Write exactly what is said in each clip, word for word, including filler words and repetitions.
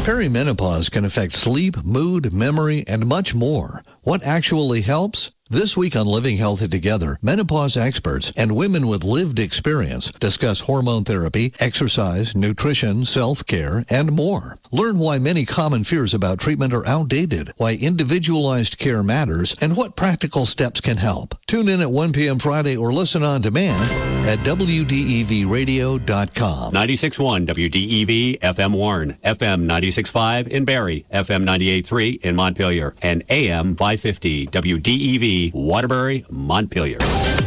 Perimenopause can affect sleep, mood, memory, and much more. What actually helps? This week on Living Healthy Together, menopause experts and women with lived experience discuss hormone therapy, exercise, nutrition, self-care, and more. Learn why many common fears about treatment are outdated, why individualized care matters, and what practical steps can help. Tune in at one p.m. Friday or listen on demand at W D E V radio dot com. ninety-six point one W D E V F M Warren, F M ninety-six point five in Barrie, F M ninety-eight point three in Montpelier, and A M five fifty W D E V Waterbury, Montpelier.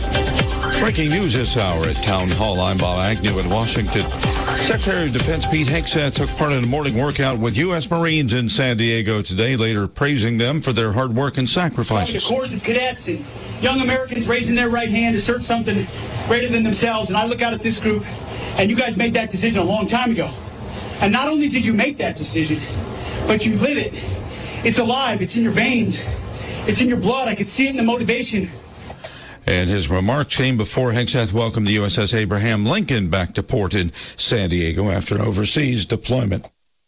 Breaking news this hour at Town Hall. I'm Bob Agnew in Washington. Secretary of Defense Pete Hegseth took part in a morning workout with U S Marines in San Diego today, later praising them for their hard work and sacrifices. The corps of cadets and young Americans raising their right hand to assert something greater than themselves. And I look out at this group, and you guys made that decision a long time ago. And not only did you make that decision, but you live it. It's alive. It's in your veins. It's in your blood. I could see it in the motivation. And his remarks came before Hegseth welcomed the U S S Abraham Lincoln back to port in San Diego after an overseas deployment.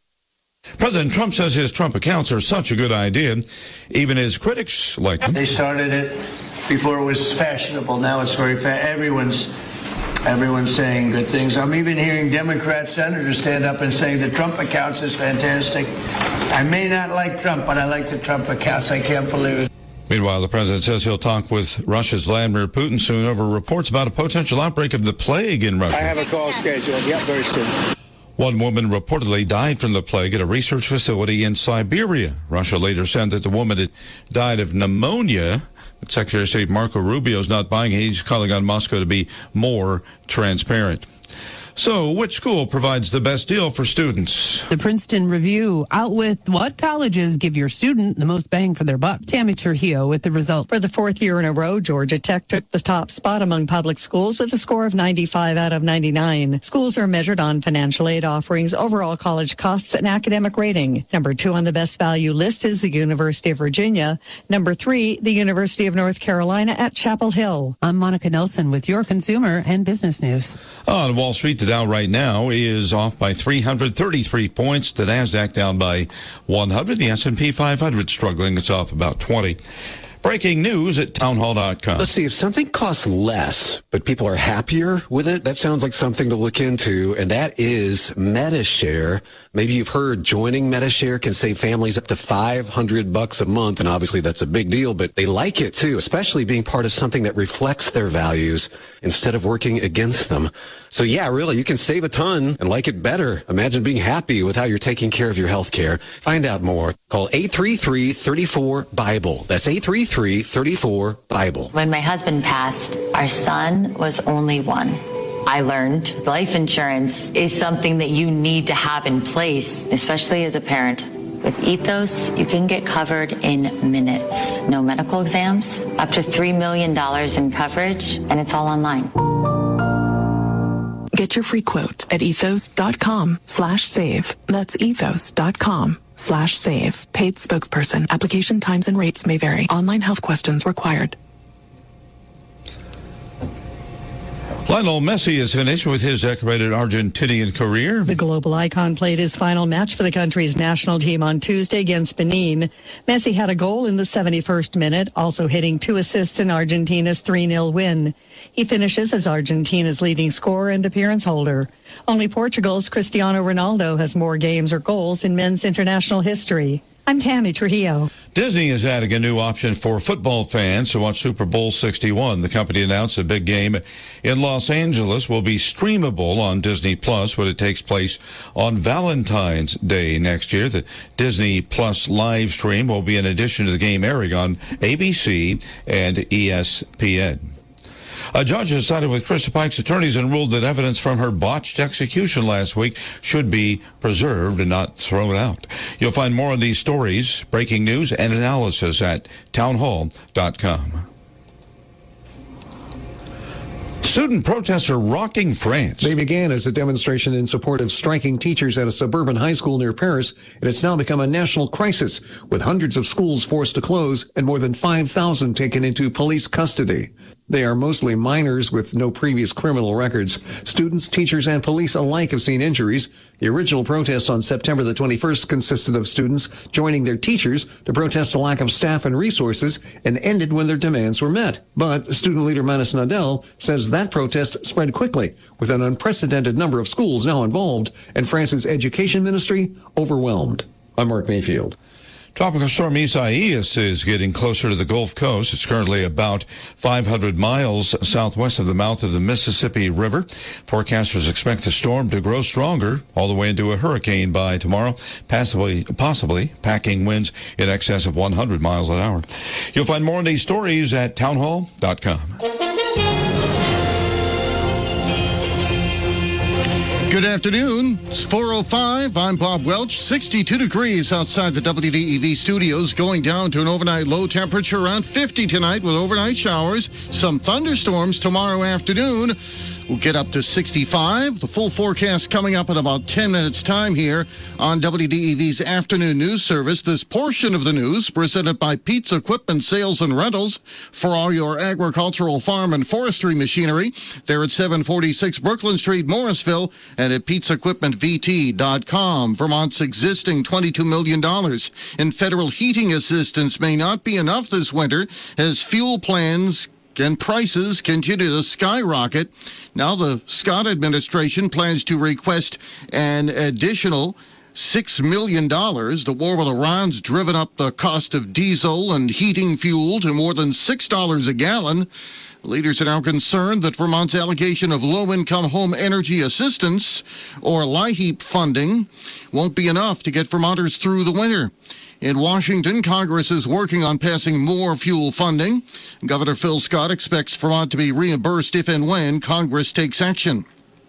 President Trump says his Trump accounts are such a good idea. Even his critics like them. They started it before it was fashionable. Now it's very fa- everyone's everyone's saying good things. I'm even hearing Democrat senators stand up and say the Trump accounts is fantastic. I may not like Trump, but I like the Trump accounts. I can't believe it. Meanwhile, the president says he'll talk with Russia's Vladimir Putin soon over reports about a potential outbreak of the plague in Russia. I have a call scheduled. Yep, very soon. One woman reportedly died from the plague at a research facility in Siberia. Russia later said that the woman had died of pneumonia. But Secretary of State Marco Rubio is not buying it. He's calling on Moscow to be more transparent. So, which school provides the best deal for students? The Princeton Review out with what colleges give your student the most bang for their buck. Tammy Trujillo with the result. For the fourth year in a row, Georgia Tech took the top spot among public schools with a score of ninety-five out of ninety-nine. Schools are measured on financial aid offerings, overall college costs, and academic rating. Number two on the best value list is the University of Virginia. Number three, the University of North Carolina at Chapel Hill. I'm Monica Nelson with your consumer and business news. On Wall Street, the Dow right now is off by three hundred thirty-three points. The Nasdaq down by one hundred. The S and P five hundred struggling. It's off about twenty. Breaking news at townhall dot com. Let's see, if something costs less, but people are happier with it, that sounds like something to look into, and that is Medi-Share. Maybe you've heard joining Medi-Share can save families up to five hundred bucks a month, and obviously that's a big deal, but they like it too, especially being part of something that reflects their values instead of working against them. So yeah, really, you can save a ton and like it better. Imagine being happy with how you're taking care of your health care. Find out more. Call eight three three, three four, BIBLE. That's eight three three, three four, BIBLE. When my husband passed, our son was only one. I learned life insurance is something that you need to have in place, especially as a parent. With Ethos, you can get covered in minutes. No medical exams, up to three million dollars in coverage, and it's all online. Get your free quote at ethos.com slash save. That's ethos.com slash save. Paid spokesperson. Application times and rates may vary. Online health questions required. Lionel Messi is finished with his decorated Argentinian career. The global icon played his final match for the country's national team on Tuesday against Benin. Messi had a goal in the seventy-first minute, also hitting two assists in Argentina's three nil win. He finishes as Argentina's leading scorer and appearance holder. Only Portugal's Cristiano Ronaldo has more games or goals in men's international history. I'm Tammy Trujillo. Disney is adding a new option for football fans to watch Super Bowl sixty-one. The company announced a big game in Los Angeles will be streamable on Disney Plus when it takes place on Valentine's Day next year. The Disney Plus live stream will be in addition to the game airing on A B C and E S P N. A judge has sided with Krista Pike's attorneys and ruled that evidence from her botched execution last week should be preserved and not thrown out. You'll find more on these stories, breaking news, and analysis at townhall dot com. Student protests are rocking France. They began as a demonstration in support of striking teachers at a suburban high school near Paris, and it's now become a national crisis, with hundreds of schools forced to close and more than five thousand taken into police custody. They are mostly minors with no previous criminal records. Students, teachers, and police alike have seen injuries. The original protest on September the twenty-first consisted of students joining their teachers to protest a lack of staff and resources and ended when their demands were met. But student leader Manus Nadel says that protest spread quickly, with an unprecedented number of schools now involved and France's education ministry overwhelmed. I'm Mark Mayfield. Tropical storm Isaias is getting closer to the Gulf Coast. It's currently about five hundred miles southwest of the mouth of the Mississippi River. Forecasters expect the storm to grow stronger all the way into a hurricane by tomorrow, possibly, possibly packing winds in excess of one hundred miles an hour. You'll find more on these stories at townhall dot com. Good afternoon. It's four oh five. I'm Bob Welch. sixty-two degrees outside the W D E V studios, going down to an overnight low temperature around fifty tonight with overnight showers. Some thunderstorms tomorrow afternoon. We'll get up to sixty-five. The full forecast coming up in about ten minutes time here on W D E V's afternoon news service. This portion of the news presented by Pete's Equipment Sales and Rentals for all your agricultural, farm, and forestry machinery. They're at seven forty-six Brooklyn Street, Morrisville, and at Pete's Equipment V T dot com. Vermont's existing twenty-two million dollars in federal heating assistance may not be enough this winter as fuel plans and prices continue to skyrocket. Now the Scott administration plans to request an additional six million dollars. The war with Iran's driven up the cost of diesel and heating fuel to more than six dollars a gallon. Leaders are now concerned that Vermont's allocation of low-income home energy assistance, or LIHEAP funding, won't be enough to get Vermonters through the winter. In Washington, Congress is working on passing more fuel funding. Governor Phil Scott expects Vermont to be reimbursed if and when Congress takes action.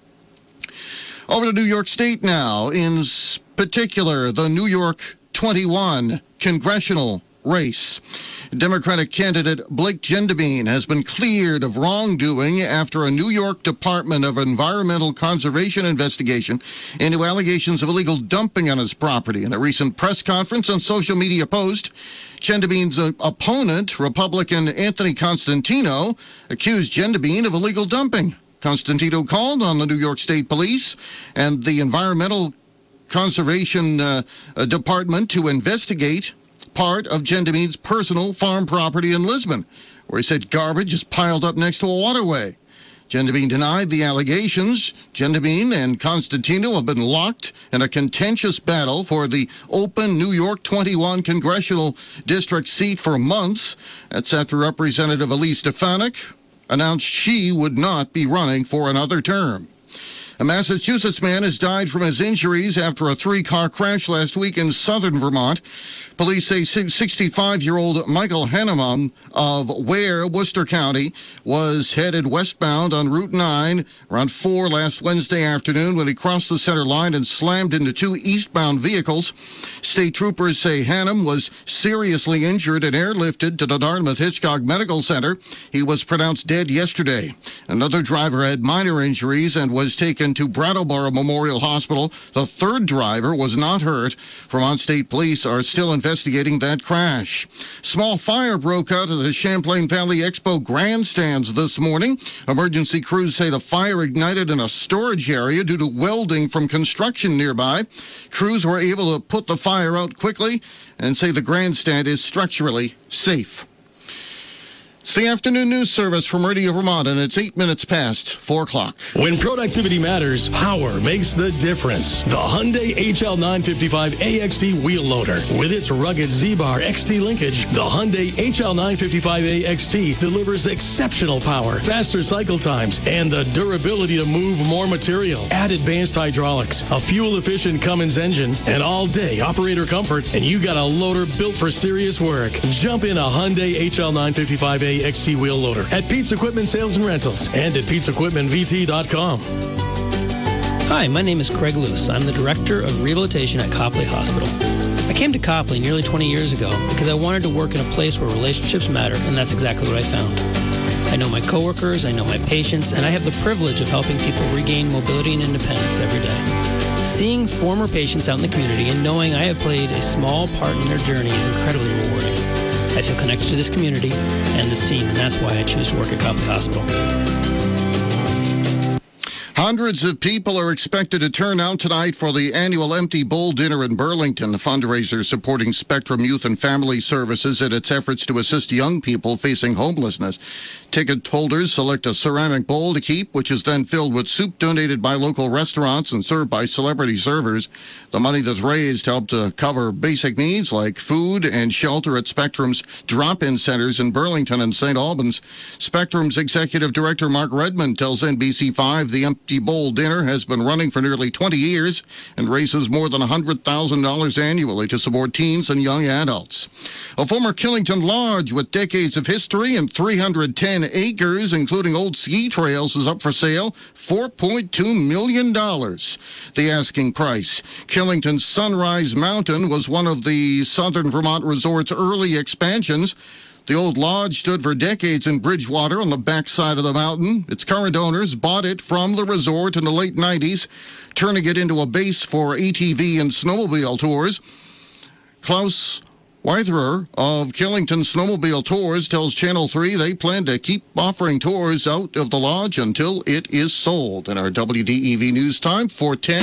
Over to New York State now. In particular, the New York twenty-one congressional race. Democratic candidate Blake Gendebien has been cleared of wrongdoing after a New York Department of Environmental Conservation investigation into allegations of illegal dumping on his property. In a recent press conference and social media post, Gendebien's opponent, Republican Anthony Constantino, accused Gendebien of illegal dumping. Constantino called on the New York State Police and the Environmental Conservation uh, Department to investigate part of Gendebien's personal farm property in Lisbon, where he said garbage is piled up next to a waterway. Gendebien denied the allegations. Gendebien and Constantino have been locked in a contentious battle for the open New York twenty-one congressional district seat for months. That's after Representative Elise Stefanik announced she would not be running for another term. A Massachusetts man has died from his injuries after a three-car crash last week in southern Vermont. Police say sixty-five-year-old Michael Hanneman of Ware, Worcester County, was headed westbound on Route nine around four last Wednesday afternoon when he crossed the center line and slammed into two eastbound vehicles. State troopers say Hannum was seriously injured and airlifted to the Dartmouth-Hitchcock Medical Center. He was pronounced dead yesterday. Another driver had minor injuries and was taken to Brattleboro Memorial Hospital. The third driver was not hurt. Vermont State Police are still investigating that crash. Small fire broke out at the Champlain Valley Expo grandstands this morning. Emergency crews say the fire ignited in a storage area due to welding from construction nearby. Crews were able to put the fire out quickly and say the grandstand is structurally safe. It's the afternoon news service from Radio Vermont, and it's eight minutes past four o'clock. When productivity matters, power makes the difference. The Hyundai H L nine fifty-five A X T wheel loader. With its rugged Z-Bar X T linkage, the Hyundai H L nine fifty-five A X T delivers exceptional power, faster cycle times, and the durability to move more material. Add advanced hydraulics, a fuel-efficient Cummins engine, and all-day operator comfort, and you got a loader built for serious work. Jump in a Hyundai H L nine fifty-five A X T wheel loader at Pete's Equipment Sales and Rentals and at Pete's Equipment V T dot com. Hi, my name is Craig Luce. I'm the Director of Rehabilitation at Copley Hospital. I came to Copley nearly twenty years ago because I wanted to work in a place where relationships matter, and that's exactly what I found. I know my coworkers, I know my patients, and I have the privilege of helping people regain mobility and independence every day. Seeing former patients out in the community and knowing I have played a small part in their journey is incredibly rewarding. I feel connected to this community and this team, and that's why I choose to work at Copley Hospital. Hundreds of people are expected to turn out tonight for the annual Empty Bowl Dinner in Burlington, a fundraiser supporting Spectrum Youth and Family Services in its efforts to assist young people facing homelessness. Ticket holders select a ceramic bowl to keep, which is then filled with soup donated by local restaurants and served by celebrity servers. The money that's raised helped to cover basic needs like food and shelter at Spectrum's drop-in centers in Burlington and Saint Albans. Spectrum's Executive Director Mark Redmond tells N B C five the Empty Bowl Dinner has been running for nearly twenty years and raises more than one hundred thousand dollars annually to support teens and young adults. A former Killington Lodge with decades of history and three hundred ten acres, including old ski trails, is up for sale, four point two million dollars. The asking price. Killington's Sunrise Mountain was one of the Southern Vermont Resort's early expansions. The old lodge stood for decades in Bridgewater on the backside of the mountain. Its current owners bought it from the resort in the late nineties, turning it into a base for A T V and snowmobile tours. Klaus Weitherer of Killington Snowmobile Tours tells Channel three they plan to keep offering tours out of the lodge until it is sold. In our W D E V News Time, four ten.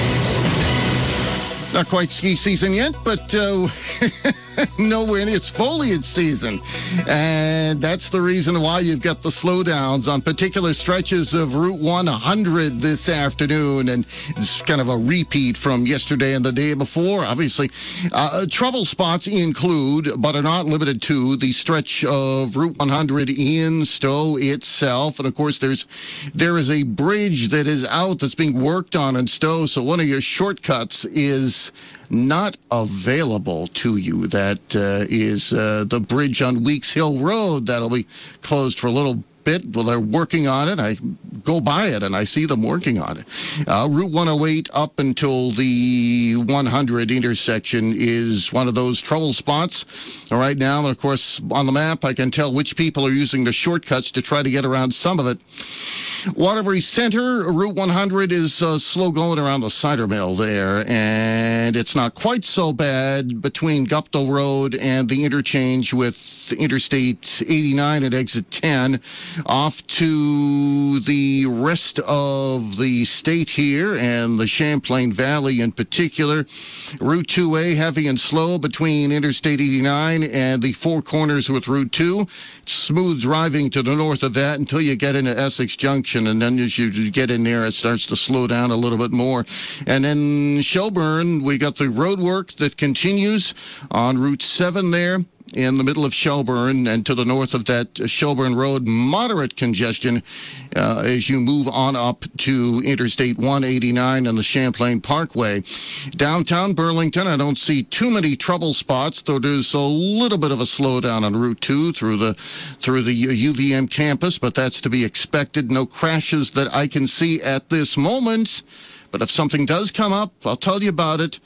Not quite ski season yet, but uh, nowhere near it's foliage season. And that's the reason why you've got the slowdowns on particular stretches of Route one hundred this afternoon. And it's kind of a repeat from yesterday and the day before. Obviously, uh, trouble spots include, but are not limited to, the stretch of Route one hundred in Stowe itself. And, of course, there's there is a bridge that is out that's being worked on in Stowe. So one of your shortcuts is not available to you. That uh, is uh, the bridge on Weeks Hill Road. That'll be closed for a little bit. Well, they're working on it. I go by it and I see them working on it. Uh, Route one oh eight up until the one hundred intersection is one of those trouble spots right now. And, of course, on the map, I can tell which people are using the shortcuts to try to get around some of it. Waterbury Center, Route one hundred is uh, slow going around the cider mill there, and it's not quite so bad between Guptill Road and the interchange with Interstate eighty-nine at exit ten. Off to the rest of the state here and the Champlain Valley in particular. Route two A, heavy and slow between Interstate eighty-nine and the Four Corners with Route two. It's smooth driving to the north of that until you get into Essex Junction. And then as you get in there, it starts to slow down a little bit more. And then Shelburne, we got the road work that continues on Route seven there in the middle of Shelburne, and to the north of that Shelburne Road, moderate congestion uh, as you move on up to Interstate one eighty-nine and the Champlain Parkway. Downtown Burlington, I don't see too many trouble spots, though there's a little bit of a slowdown on Route two through the through the U V M campus, but that's to be expected. No crashes that I can see at this moment, but if something does come up, I'll tell you about it.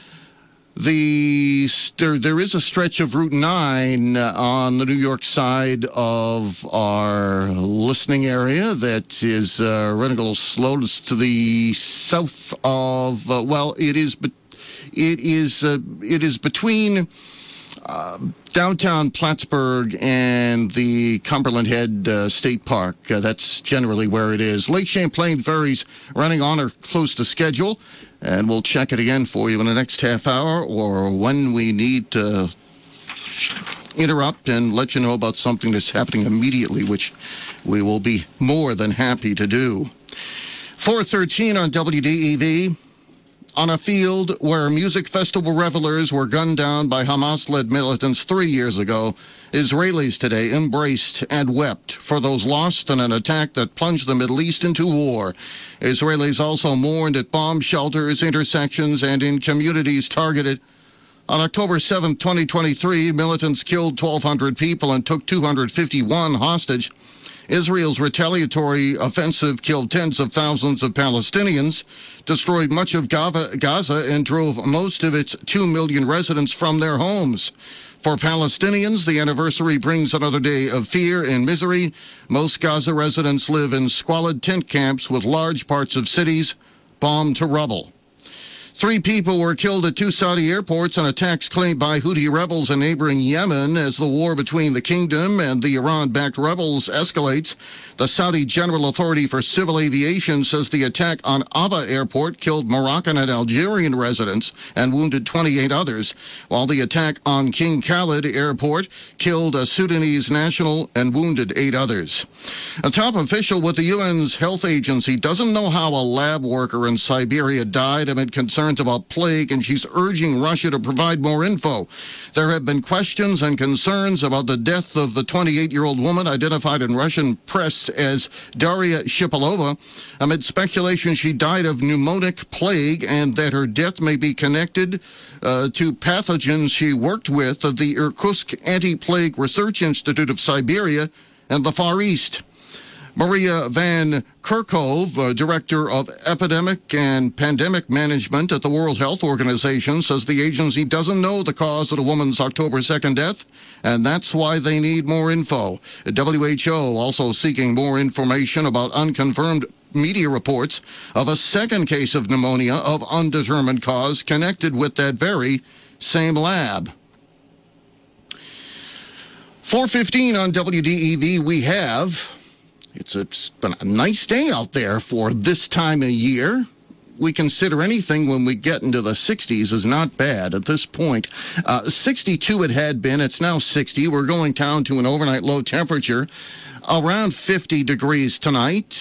The there, there is a stretch of Route nine uh, on the New York side of our listening area that is uh, running a little slow. It's to the south of uh, well, it is it is uh, it is between uh, downtown Plattsburgh and the Cumberland Head uh, State Park. Uh, that's generally where it is. Lake Champlain Ferries running on or close to schedule. And we'll check it again for you in the next half hour or when we need to interrupt and let you know about something that's happening immediately, which we will be more than happy to do. four thirteen on W D E V. On a field where music festival revelers were gunned down by Hamas-led militants three years ago, Israelis today embraced and wept for those lost in an attack that plunged the Middle East into war. Israelis also mourned at bomb shelters, intersections, and in communities targeted On October seventh, twenty twenty-three, militants killed twelve hundred people and took two hundred fifty-one hostage. Israel's retaliatory offensive killed tens of thousands of Palestinians, destroyed much of Gaza, and drove most of its two million residents from their homes. For Palestinians, the anniversary brings another day of fear and misery. Most Gaza residents live in squalid tent camps with large parts of cities bombed to rubble. Three people were killed at two Saudi airports in attacks claimed by Houthi rebels in neighboring Yemen as the war between the kingdom and the Iran-backed rebels escalates. The Saudi General Authority for Civil Aviation says the attack on Aba Airport killed Moroccan and Algerian residents and wounded twenty-eight others, while the attack on King Khalid Airport killed a Sudanese national and wounded eight others. A top official with the U N's health agency doesn't know how a lab worker in Siberia died amid concerns about plague, and she's urging Russia to provide more info. There have been questions and concerns about the death of the twenty-eight-year-old woman identified in Russian press as Daria Shipilova, amid speculation she died of pneumonic plague and that her death may be connected uh, to pathogens she worked with at the Irkutsk Anti-Plague Research Institute of Siberia and the Far East. Maria Van Kerkhove, uh, Director of Epidemic and Pandemic Management at the World Health Organization, says the agency doesn't know the cause of the woman's October second death, and that's why they need more info. W H O also seeking more information about unconfirmed media reports of a second case of pneumonia of undetermined cause connected with that very same lab. four fifteen on W D E V, we have... It's, it's been a nice day out there for this time of year. We consider anything when we get into the sixties is not bad at this point. Uh, sixty-two it had been. It's now sixty. We're going down to an overnight low temperature around fifty degrees tonight.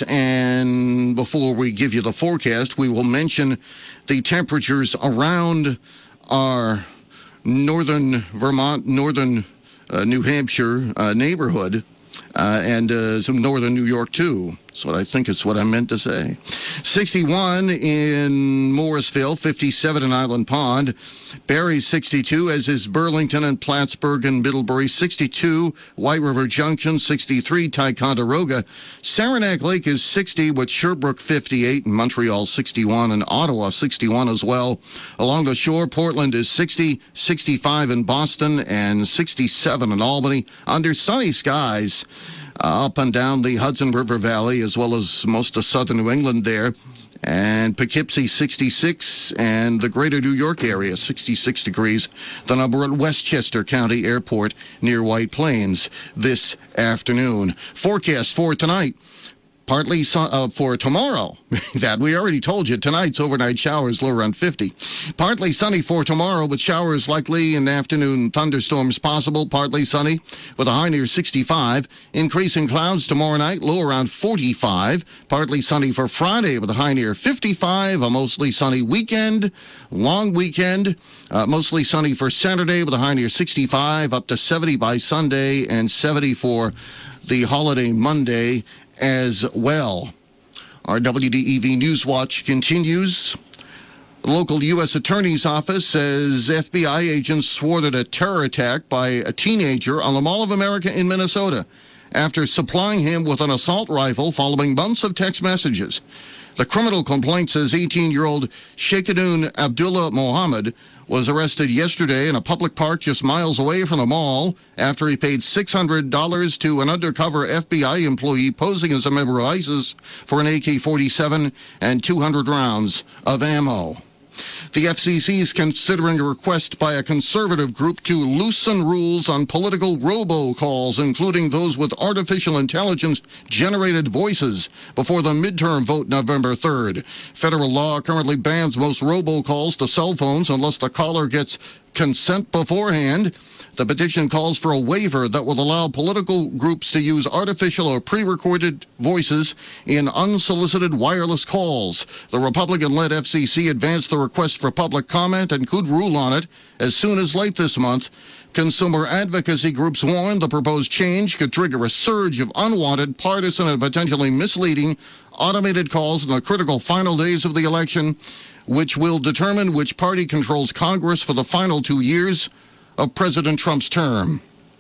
And before we give you the forecast, we will mention the temperatures around our northern Vermont, northern uh, New Hampshire uh, neighborhood. Uh, and uh, some northern New York, too. That's what I think is what I meant to say. sixty-one in Morrisville, fifty-seven in Island Pond. Barrie, sixty-two, as is Burlington and Plattsburgh and Middlebury, sixty-two. White River Junction, sixty-three. Ticonderoga. Saranac Lake is sixty, with Sherbrooke, fifty-eight, and Montreal, sixty-one, and Ottawa, sixty-one as well. Along the shore, Portland is sixty, sixty-five in Boston, and sixty-seven in Albany. Under sunny skies, Uh, up and down the Hudson River Valley, as well as most of southern New England there. And Poughkeepsie, sixty-six, and the greater New York area, sixty-six degrees. The number at Westchester County Airport near White Plains this afternoon. Forecast for tonight. Partly sun, uh, for tomorrow. That we already told you. Tonight's overnight showers low around fifty. Partly sunny for tomorrow, with showers likely and afternoon thunderstorms possible. Partly sunny with a high near sixty-five. Increasing clouds tomorrow night, low around forty-five. Partly sunny for Friday with a high near fifty-five. A mostly sunny weekend. Long weekend. Uh, mostly sunny for Saturday with a high near sixty-five. Up to seventy by Sunday and seventy for the holiday Monday as well. Our W D E V News Watch continues. The local U S Attorney's Office says F B I agents thwarted a terror attack by a teenager on the Mall of America in Minnesota after supplying him with an assault rifle following months of text messages. The criminal complaint says eighteen-year-old Sheikhadoon Abdullah Mohammed was arrested yesterday in a public park just miles away from the mall after he paid six hundred dollars to an undercover F B I employee posing as a member of ISIS for an A K forty-seven and two hundred rounds of ammo. The F C C is considering a request by a conservative group to loosen rules on political robocalls, including those with artificial intelligence-generated voices, before the midterm vote November third. Federal law currently bans most robocalls to cell phones unless the caller gets consent beforehand. The petition calls for a waiver that will allow political groups to use artificial or pre-recorded voices in unsolicited wireless calls. The Republican-led F C C advanced the request for public comment and could rule on it as soon as late this month. Consumer advocacy groups warn the proposed change could trigger a surge of unwanted, partisan, and potentially misleading automated calls in the critical final days of the election. which will determine which party controls Congress for the final two years of President Trump's term.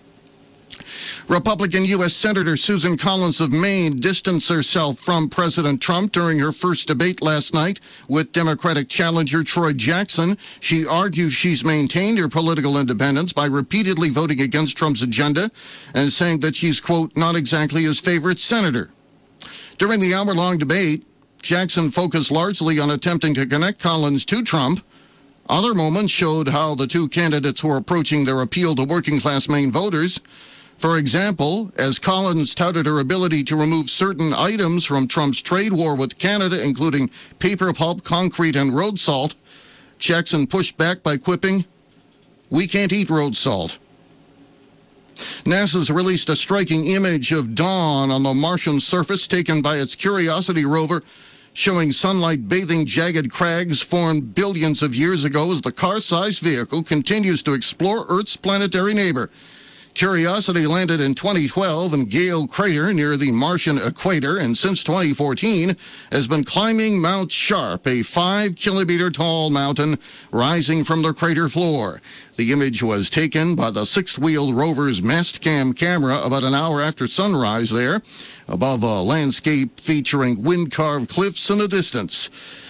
Republican U S Senator Susan Collins of Maine distanced herself from President Trump during her first debate last night with Democratic challenger Troy Jackson. She argued she's maintained her political independence by repeatedly voting against Trump's agenda and saying that she's, quote, not exactly his favorite senator. During the hour-long debate, Jackson focused largely on attempting to connect Collins to Trump. Other moments showed how the two candidates were approaching their appeal to working-class Maine voters. For example, as Collins touted her ability to remove certain items from Trump's trade war with Canada, including paper pulp, concrete, and road salt, Jackson pushed back by quipping, "We can't eat road salt." NASA's released a striking image of dawn on the Martian surface taken by its Curiosity rover, showing sunlight-bathing jagged crags formed billions of years ago as the car-sized vehicle continues to explore Earth's planetary neighbor. Curiosity landed in twenty twelve in Gale Crater near the Martian equator, and since twenty fourteen has been climbing Mount Sharp, a five-kilometer-tall mountain rising from the crater floor. The image was taken by the sixth-wheeled rover's Mastcam camera about an hour after sunrise there, above a landscape featuring wind-carved cliffs in the distance.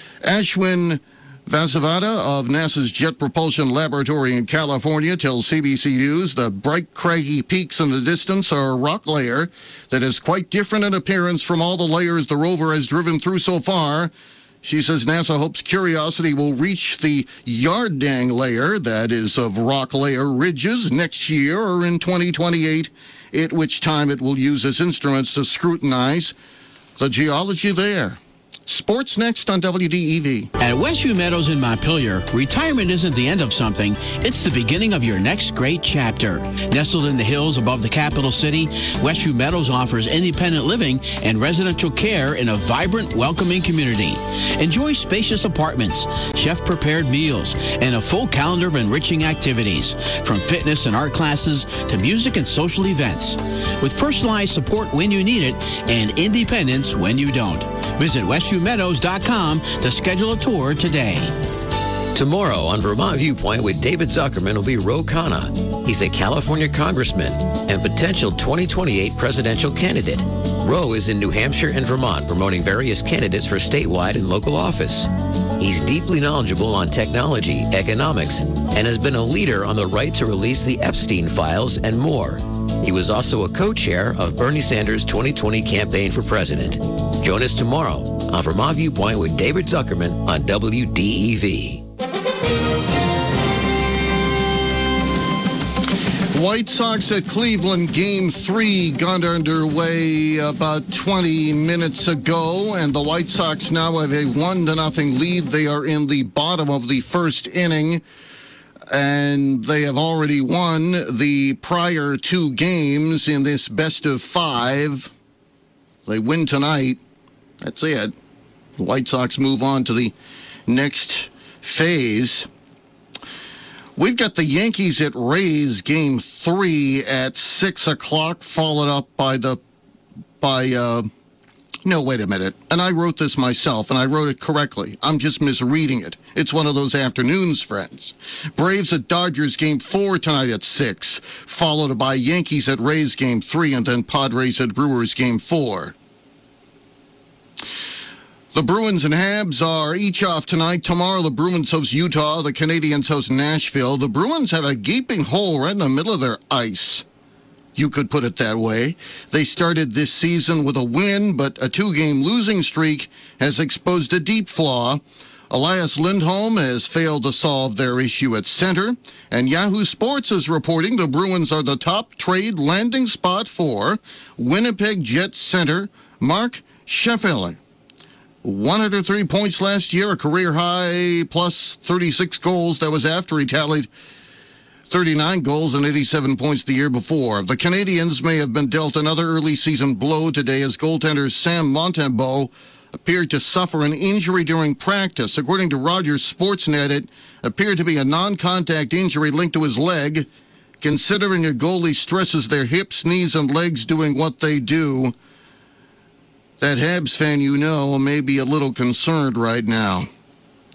Ashwin Vasavada of NASA's Jet Propulsion Laboratory in California tells C B C News the bright, craggy peaks in the distance are a rock layer that is quite different in appearance from all the layers the rover has driven through so far. She says NASA hopes Curiosity will reach the Yardang layer, that is of rock layer ridges, next year or in twenty twenty-eight, at which time it will use its instruments to scrutinize the geology there. Sports next on W D E V. At Westview Meadows in Montpelier, retirement isn't the end of something, it's the beginning of your next great chapter. Nestled in the hills above the capital city, Westview Meadows offers independent living and residential care in a vibrant, welcoming community. Enjoy spacious apartments, chef-prepared meals, and a full calendar of enriching activities, from fitness and art classes to music and social events. With personalized support when you need it and independence when you don't. Visit westview meadows dot com to schedule a tour today. Tomorrow on Vermont Viewpoint with David Zuckerman will be Ro Khanna. He's a California congressman and potential twenty twenty-eight presidential candidate. Ro is in New Hampshire and Vermont promoting various candidates for statewide and local office. He's deeply knowledgeable on technology, economics, and has been a leader on the right to release the Epstein files and more. He was also a co-chair of Bernie Sanders' twenty twenty campaign for president. Join us tomorrow on Vermont Viewpoint with David Zuckerman on W D E V. White Sox at Cleveland, Game three got underway about twenty minutes ago, and the White Sox now have a one to nothing lead. They are in the bottom of the first inning, and they have already won the prior two games in this best of five. They win tonight. That's it. The White Sox move on to the next phase. We've got the Yankees at Rays, Game three at six o'clock, followed up by the, by, uh, no, wait a minute. And I wrote this myself, and I wrote it correctly. I'm just misreading it. It's one of those afternoons, friends. Braves at Dodgers, Game four tonight at six, followed by Yankees at Rays, Game three, and then Padres at Brewers, Game four. The Bruins and Habs are each off tonight. Tomorrow, the Bruins host Utah. The Canadians host Nashville. The Bruins have a gaping hole right in the middle of their ice. You could put it that way. They started this season with a win, but a two-game losing streak has exposed a deep flaw. Elias Lindholm has failed to solve their issue at center, and Yahoo Sports is reporting the Bruins are the top trade landing spot for Winnipeg Jets center Mark Scheifele. one hundred three points last year, a career high, plus thirty-six goals. That was after he tallied thirty-nine goals and eighty-seven points the year before. The Canadians may have been dealt another early season blow today as goaltender Sam Montembeault appeared to suffer an injury during practice. According to Rogers Sportsnet, it appeared to be a non-contact injury linked to his leg. Considering a goalie stresses their hips, knees, and legs doing what they do, that Habs fan you know may be a little concerned right now.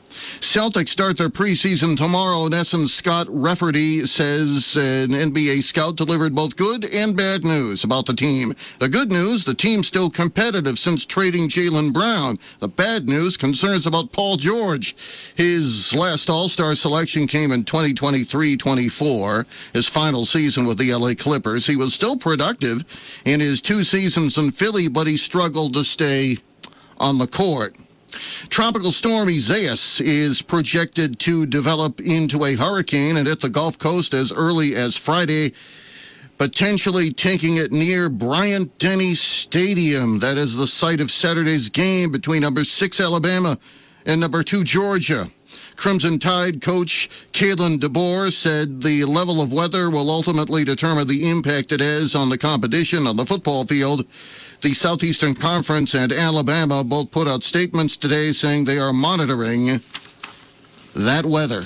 Celtics start their preseason tomorrow. Nesson Scott Rafferty says an N B A scout delivered both good and bad news about the team. The good news, the team's still competitive since trading Jaylen Brown. The bad news, concerns about Paul George. His last All-Star selection came in twenty twenty-three twenty-four, his final season with the L A Clippers. He was still productive in his two seasons in Philly, but he struggled to stay on the court. Tropical storm Isaias is projected to develop into a hurricane and hit the Gulf Coast as early as Friday, potentially taking it near Bryant-Denny Stadium. That is the site of Saturday's game between number six Alabama and number two Georgia. Crimson Tide coach Kalen DeBoer said the level of weather will ultimately determine the impact it has on the competition on the football field. The Southeastern Conference and Alabama both put out statements today saying they are monitoring that weather.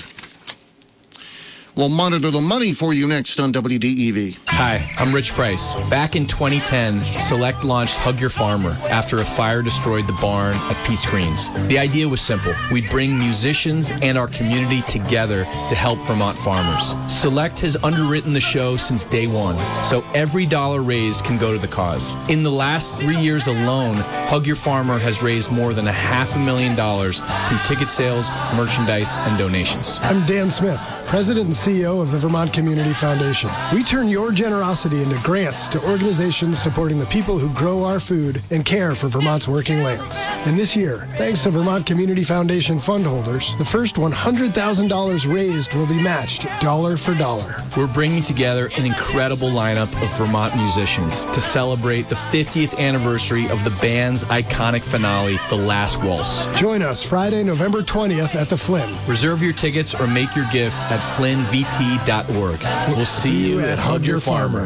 We'll monitor the money for you next on W D E V. Hi, I'm Rich Price. Back in twenty ten, Select launched Hug Your Farmer after a fire destroyed the barn at Pete's Greens. The idea was simple. We'd bring musicians and our community together to help Vermont farmers. Select has underwritten the show since day one, so every dollar raised can go to the cause. In the last three years alone, Hug Your Farmer has raised more than a half a million dollars through ticket sales, merchandise, and donations. I'm Dan Smith, President and C E O of the Vermont Community Foundation. We turn your generosity into grants to organizations supporting the people who grow our food and care for Vermont's working lands. And this year, thanks to Vermont Community Foundation fund holders, the first one hundred thousand dollars raised will be matched dollar for dollar. We're bringing together an incredible lineup of Vermont musicians to celebrate the fiftieth anniversary of the band's iconic finale, The Last Waltz. Join us Friday, November twentieth at the Flynn. Reserve your tickets or make your gift at flynn v t dot org. We'll see you at Hug Your Farmer.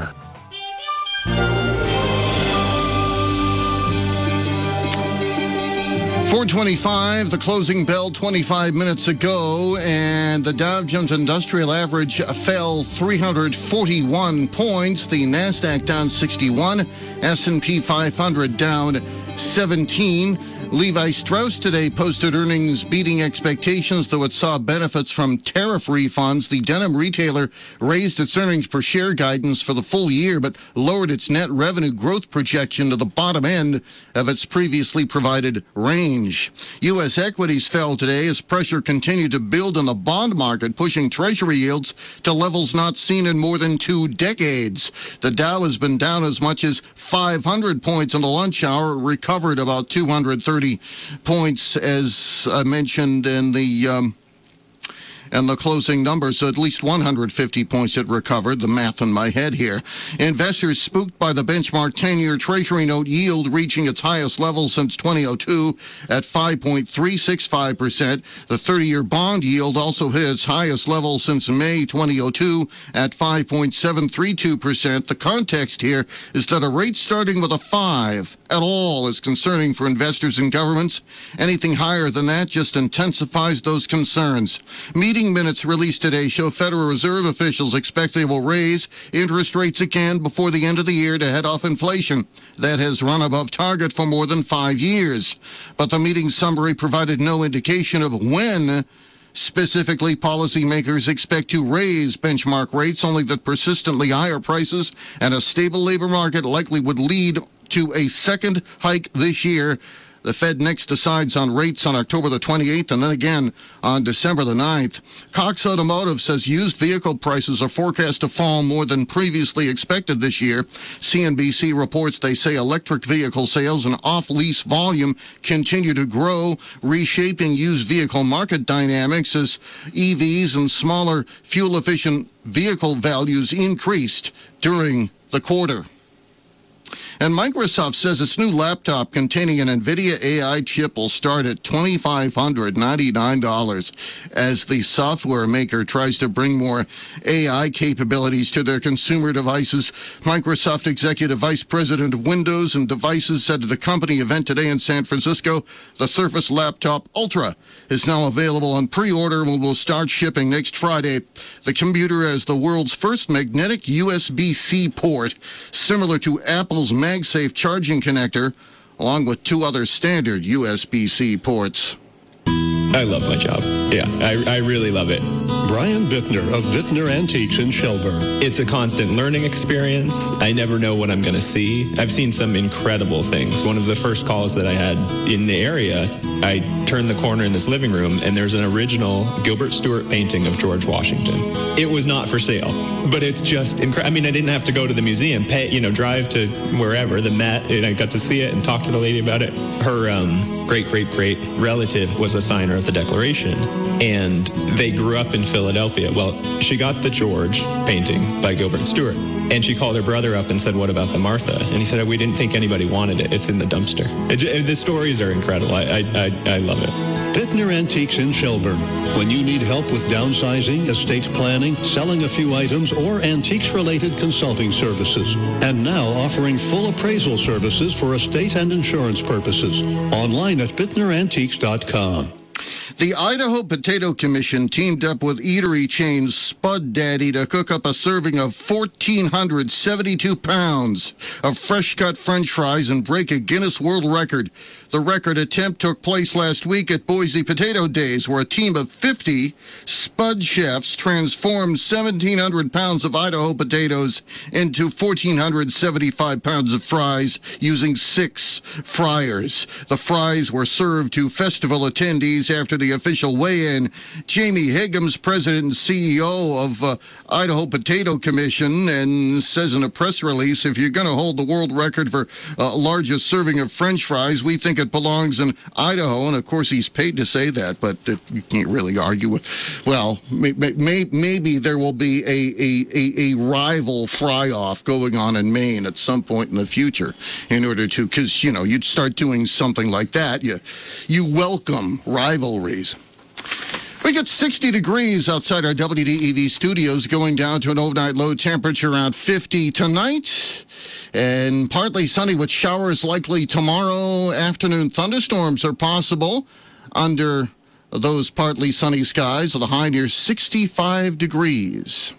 four twenty-five, the closing bell twenty-five minutes ago, and the Dow Jones Industrial Average fell three hundred forty-one points. The NASDAQ down sixty-one, S and P five hundred down seventeen. Levi Strauss today posted earnings beating expectations, though it saw benefits from tariff refunds. The denim retailer raised its earnings per share guidance for the full year, but lowered its net revenue growth projection to the bottom end of its previously provided range. U S equities fell today as pressure continued to build in the bond market, pushing Treasury yields to levels not seen in more than two decades. The Dow has been down as much as five hundred points in the lunch hour. It recovered about two hundred thirty points, as I mentioned in the um, and the closing numbers, so at least one hundred fifty points it recovered, the math in my head here. Investors spooked by the benchmark ten-year Treasury note yield reaching its highest level since twenty oh two at five point three six five percent. The thirty-year bond yield also hit its highest level since May twenty oh two at five point seven three two percent. The context here is that a rate starting with a five at all is concerning for investors and governments. Anything higher than that just intensifies those concerns. Meeting minutes released today show Federal Reserve officials expect they will raise interest rates again before the end of the year to head off inflation that has run above target for more than five years. But the meeting summary provided no indication of when specifically policymakers expect to raise benchmark rates, only that persistently higher prices and a stable labor market likely would lead to a second hike this year. The Fed next decides on rates on October the twenty-eighth and then again on December the ninth. Cox Automotive says used vehicle prices are forecast to fall more than previously expected this year. C N B C reports they say electric vehicle sales and off-lease volume continue to grow, reshaping used vehicle market dynamics as E Vs and smaller fuel-efficient vehicle values increased during the quarter. And Microsoft says its new laptop containing an NVIDIA A I chip will start at two thousand five hundred ninety-nine dollars as the software maker tries to bring more A I capabilities to their consumer devices. Microsoft Executive Vice President of Windows and Devices said at a company event today in San Francisco, the Surface Laptop Ultra is now available on pre-order and will start shipping next Friday. The computer has the world's first magnetic U S B C port, similar to Apple's MagSafe charging connector, along with two other standard U S B C ports. I love my job. Yeah, I, I really love it. Brian Bittner of Bittner Antiques in Shelburne. It's a constant learning experience. I never know what I'm going to see. I've seen some incredible things. One of the first calls that I had in the area, I turned the corner in this living room, and there's an original Gilbert Stuart painting of George Washington. It was not for sale, but it's just incredible. I mean, I didn't have to go to the museum, pay, you know, drive to wherever, the Met, and I got to see it and talk to the lady about it. Her um, great-great-great relative was a signer of the Declaration, and they grew up in Philadelphia. Well, she got the George painting by Gilbert Stuart, and she called her brother up and said, what about the Martha? And he said, we didn't think anybody wanted it. It's in the dumpster. It, it, the stories are incredible. I, I, I, I love it. Bittner Antiques in Shelburne. When you need help with downsizing, estate planning, selling a few items, or antiques-related consulting services. And now offering full appraisal services for estate and insurance purposes. Online at bittner antiques dot com. The Idaho Potato Commission teamed up with eatery chain Spud Daddy to cook up a serving of one thousand four hundred seventy-two pounds of fresh-cut French fries and break a Guinness World Record. The record attempt took place last week at Boise Potato Days, where a team of fifty Spud chefs transformed seventeen hundred pounds of Idaho potatoes into one thousand four hundred seventy-five pounds of fries using six fryers. The fries were served to festival attendees after the official weigh-in. Jamie Higgins, president and C E O of uh, Idaho Potato Commission, and says in a press release, if you're going to hold the world record for uh, largest serving of French fries, we think it belongs in Idaho. And of course, he's paid to say that, but uh, you can't really argue with. Well, may, may, maybe there will be a, a, a, a rival fry-off going on in Maine at some point in the future in order to, because, you know, you'd start doing something like that. You, you welcome rivalries. We get sixty degrees outside our W D E V studios, going down to an overnight low temperature around fifty tonight. And partly sunny with showers likely tomorrow afternoon. Thunderstorms are possible under those partly sunny skies with a high near sixty-five degrees.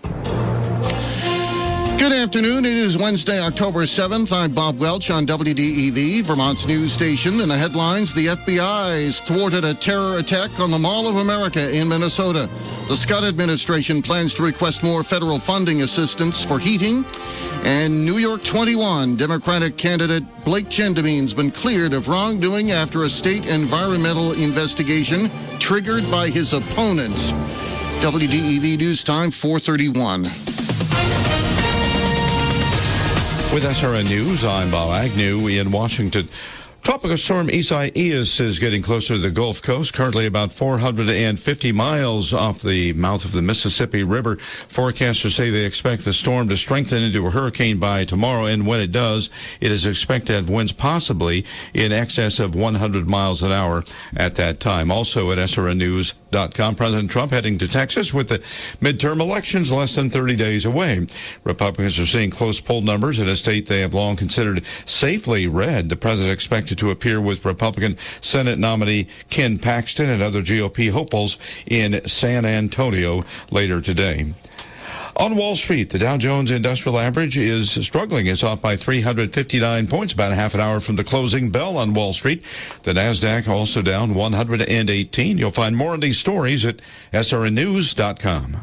Good afternoon. It is Wednesday, October seventh. I'm Bob Welch on W D E V, Vermont's news station. In the headlines, the F B I has thwarted a terror attack on the Mall of America in Minnesota. The Scott administration plans to request more federal funding assistance for heating. And New York twenty-one Democratic candidate Blake Gendamene's been cleared of wrongdoing after a state environmental investigation triggered by his opponent. W D E V News Time, four thirty-one. With S R N News, I'm Bob Agnew in Washington. Tropical storm Isaias is getting closer to the Gulf Coast, currently about four hundred fifty miles off the mouth of the Mississippi River. Forecasters say they expect the storm to strengthen into a hurricane by tomorrow, and when it does, it is expected to have winds possibly in excess of one hundred miles an hour at that time. Also at S R N news dot com, President Trump heading to Texas with the midterm elections less than thirty days away. Republicans are seeing close poll numbers in a state they have long considered safely red. The president expected to appear with Republican Senate nominee Ken Paxton and other G O P hopefuls in San Antonio later today. On Wall Street, the Dow Jones Industrial Average is struggling. It's off by three hundred fifty-nine points, about a half an hour from the closing bell on Wall Street. The Nasdaq also down one hundred eighteen. You'll find more of these stories at S R N news dot com.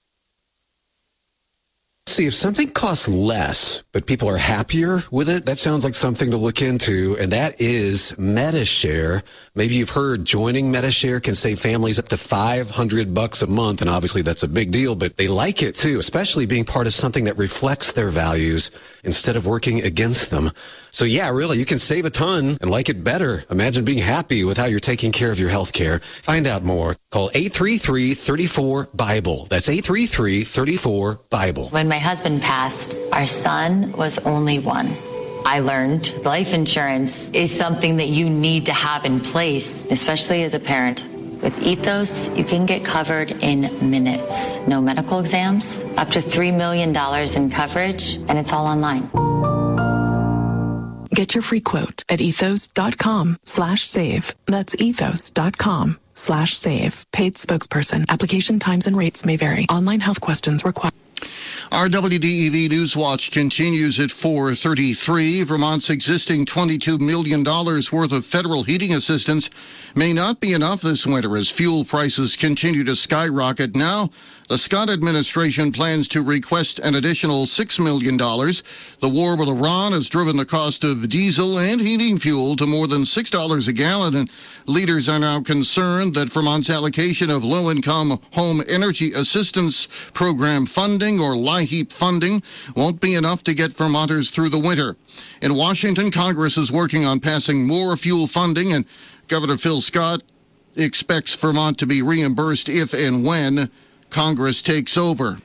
See, if something costs less, but people are happier with it, that sounds like something to look into, and that is Medi-Share. Maybe you've heard joining Medi-Share can save families up to five hundred bucks a month, and obviously that's a big deal, but they like it too, especially being part of something that reflects their values instead of working against them. So yeah, really, you can save a ton and like it better. Imagine being happy with how you're taking care of your health care. Find out more. Call eight three three, three four, BIBLE. That's eight three three, three four, BIBLE. When my husband passed, our son was only one. I learned life insurance is something that you need to have in place, especially as a parent. With Ethos, you can get covered in minutes. No medical exams, up to three million dollars in coverage, and it's all online. Get your free quote at ethos.com slash save. That's ethos.com slash save. Paid spokesperson. Application times and rates may vary. Online health questions required. Our W D E V News Watch continues at four thirty-three. Vermont's existing twenty-two million dollars worth of federal heating assistance may not be enough this winter as fuel prices continue to skyrocket. Now, the Scott administration plans to request an additional six million dollars. The war with Iran has driven the cost of diesel and heating fuel to more than six dollars a gallon, and leaders are now concerned that Vermont's allocation of low-income home energy assistance program funding, or LIHEAP funding, won't be enough to get Vermonters through the winter. In Washington, Congress is working on passing more fuel funding, and Governor Phil Scott expects Vermont to be reimbursed if and when Congress takes over.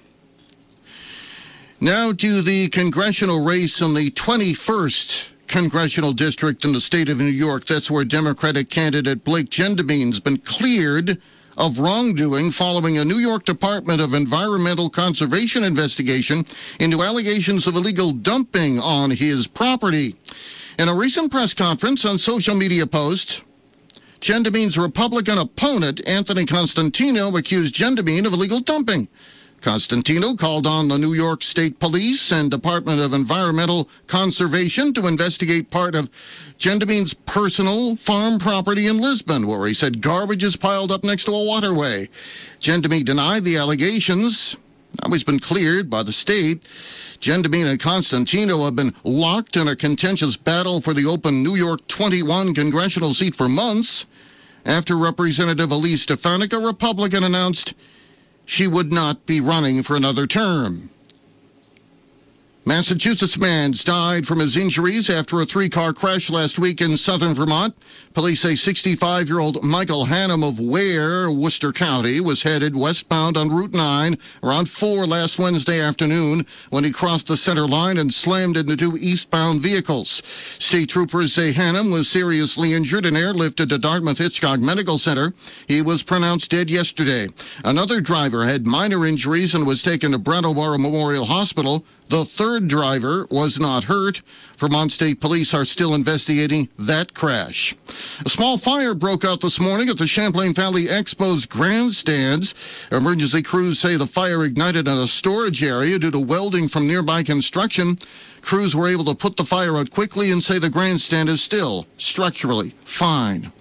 Now to the congressional race in the twenty-first congressional district in the state of New York. That's where Democratic candidate Blake Gendabine's been cleared of wrongdoing following a New York Department of Environmental Conservation investigation into allegations of illegal dumping on his property. In a recent press conference on social media post, Gendabine's Republican opponent, Anthony Constantino, accused Gendabine of illegal dumping. Constantino called on the New York State Police and Department of Environmental Conservation to investigate part of Gendabine's personal farm property in Lisbon, where he said garbage is piled up next to a waterway. Gendabine denied the allegations. Now he's been cleared by the state. Gendabine and Constantino have been locked in a contentious battle for the open New York twenty-one congressional seat for months after Representative Elise Stefanik, a Republican, announced she would not be running for another term. Massachusetts man died from his injuries after a three-car crash last week in southern Vermont. Police say sixty-five-year-old Michael Hannum of Ware, Worcester County, was headed westbound on Route nine around four last Wednesday afternoon when he crossed the center line and slammed into two eastbound vehicles. State troopers say Hannum was seriously injured and airlifted to Dartmouth Hitchcock Medical Center. He was pronounced dead yesterday. Another driver had minor injuries and was taken to Brattleboro Memorial Hospital. The third driver was not hurt. Vermont State Police are still investigating that crash. A small fire broke out this morning at the Champlain Valley Expo's grandstands. Emergency crews say the fire ignited in a storage area due to welding from nearby construction. Crews were able to put the fire out quickly and say the grandstand is still structurally fine.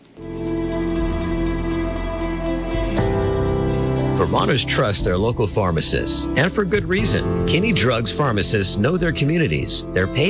Vermonters trust their local pharmacists, and for good reason. Kinney Drugs pharmacists know their communities. They're paid